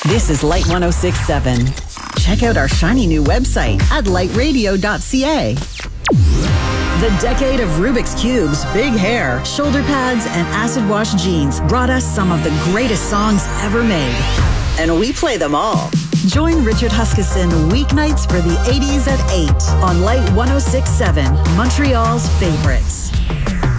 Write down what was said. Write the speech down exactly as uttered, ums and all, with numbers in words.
This is Light one oh six point seven. Check out our shiny new website at light radio dot c a. The decade of Rubik's Cubes, big hair, shoulder pads, and acid wash jeans brought us some of the greatest songs ever made. And we play them all. Join Richard Huskisson weeknights for the eighties at eight on Light one oh six point seven, Montreal's favorites.